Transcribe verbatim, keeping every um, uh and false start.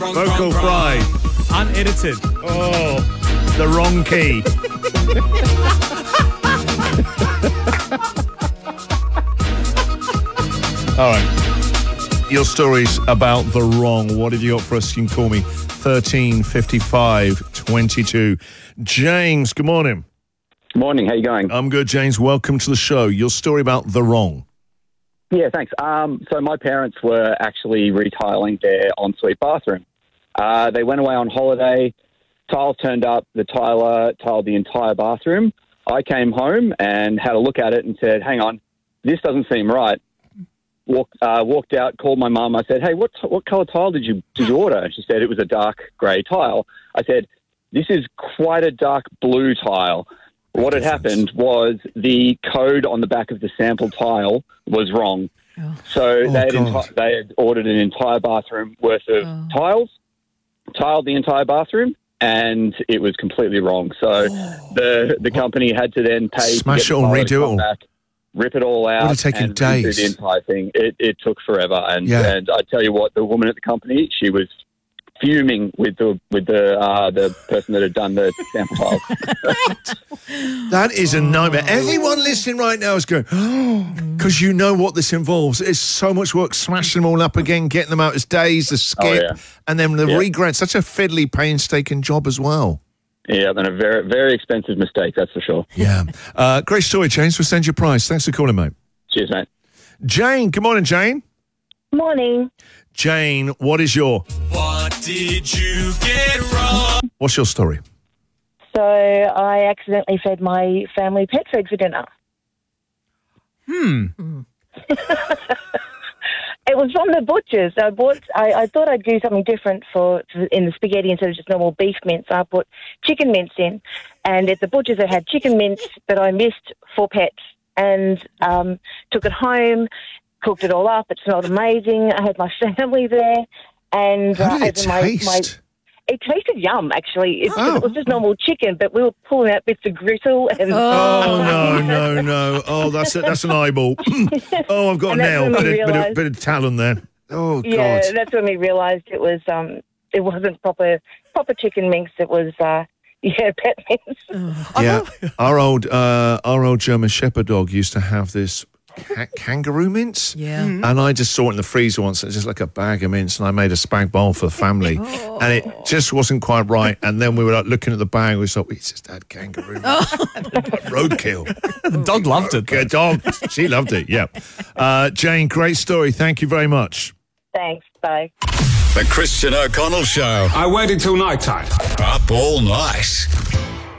Vocal fry. Unedited. Oh, the wrong key. All right. Your story's about the wrong. What have you got for us? You can call me thirteen fifty-five twenty-two. James, good morning. Good morning. How you going? I'm good, James. Welcome to the show. Your story about the wrong. Yeah, thanks. Um, so my parents were actually retiling their ensuite bathroom. Uh, they went away on holiday. Tiles turned up. The tiler tiled the entire bathroom. I came home and had a look at it and said, hang on, this doesn't seem right. Walked, uh, walked out, called my mum. I said, hey, what what colour tile did you did you order? And she said it was a dark grey tile. I said, this is quite a dark blue tile. What had happened was the code on the back of the sample tile was wrong. Oh. So Oh, they, had God. enti- they had ordered an entire bathroom worth of Oh. tiles, tiled the entire bathroom, and it was completely wrong. So the the company had to then pay Smash to it get the all, tiler redo to it come all. back, rip it all out, Would have taken and redo days. the entire thing. It, it took forever. And, Yeah. and I tell you what, the woman at the company, she was fuming with the with the uh, the person that had done the sample tiles. That is a nightmare. Everyone listening right now is going, because you know what this involves. It's so much work smashing them all up again, getting them out as days, the skip, Oh, yeah. and then the Yeah. regrind. Such a fiddly, painstaking job as well. Yeah, and a very very expensive mistake, that's for sure. Yeah. Uh, great story, James. We'll send you a prize. Thanks for calling, mate. Cheers, mate. Jane, good morning, Jane. Morning. Jane, what is your... What did you get wrong? What's your story? So I accidentally fed my family pet food for dinner. Hmm. It was from the butcher's. I bought. I, I thought I'd do something different for, for in the spaghetti instead of just normal beef mince. I put chicken mince in, and at the butcher's I had chicken mince that I missed for pets, and um, took it home, cooked it all up. It smelled amazing. I had my family there, and How did it as in my, taste? my it tasted yum, actually. It, Oh. it was just normal chicken, but we were pulling out bits of gristle and. Oh, no, no, no. Oh, that's a, that's an eyeball. Oh, I've got a And that's nail. when we Bit of, bit, of, realised- bit of talon there. Oh, Yeah, God. that's when we realised it was um it wasn't proper proper chicken mince. It was uh yeah pet mince. Yeah, our old uh, our old German Shepherd dog used to have this ca- kangaroo mince. Yeah. And I just saw it in the freezer once. It was just like a bag of mince, and I made a spag bowl for the family, and it just wasn't quite right. And then we were like looking at the bag. We thought, we just had kangaroo mince. Roadkill. The dog loved it. Good dog. She loved it. Yeah. Uh, Jane, great story. Thank you very much. Thanks. Bye. The Christian O'Connell Show. I waited till night time. Up all night.